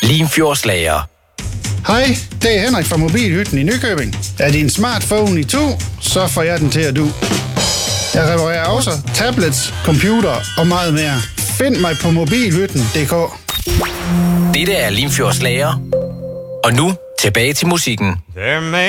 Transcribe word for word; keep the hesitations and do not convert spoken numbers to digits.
Limfjordslager. Hej, det er Henrik fra Mobilhytten i Nykøbing. Er din smartphone i to, så får jeg den til at du. Jeg reparerer også tablets, computer og meget mere. Find mig på mobilhytten punktum d k. Dette er Limfjordslager. Og nu tilbage til musikken.